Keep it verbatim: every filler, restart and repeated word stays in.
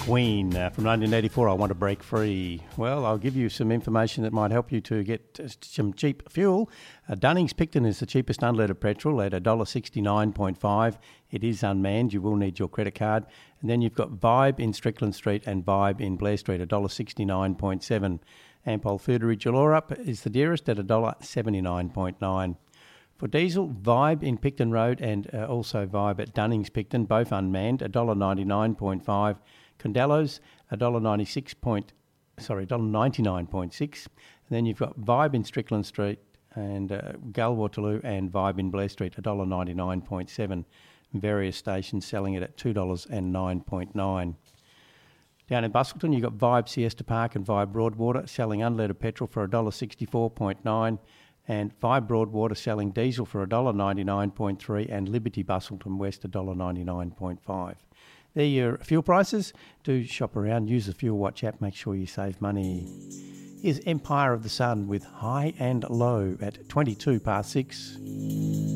Queen uh, from nineteen eighty-four, I Want to Break Free. Well, I'll give you some information that might help you to get uh, some cheap fuel. Uh, Dunnings Picton is the cheapest unleaded petrol at one dollar sixty-nine point five. It is unmanned. You will need your credit card. And then you've got Vibe in Strickland Street and Vibe in Blair Street, one dollar sixty-nine point seven. Ampol Foodary Jalorup is the dearest at one dollar seventy-nine point nine. For diesel, Vibe in Picton Road and uh, also Vibe at Dunnings Picton, both unmanned, one dollar ninety-nine point five. Condello's, one dollar ninety-six. Point, sorry, one dollar ninety-nine point six. And then you've got Vibe in Strickland Street and uh, Gal Waterloo and Vibe in Blair Street, one dollar ninety-nine point seven. Various stations selling it at two dollars nine point nine. Down in Busselton, you've got Vibe Siesta Park and Vibe Broadwater selling unleaded petrol for one dollar sixty-four point nine. And Vibe Broadwater selling diesel for one dollar ninety-nine point three and Liberty Busselton West one dollar ninety-nine point five. There are your fuel prices. Do shop around, use the Fuel Watch app, make sure you save money. Here's Empire of the Sun with High and Low at twenty-two past six.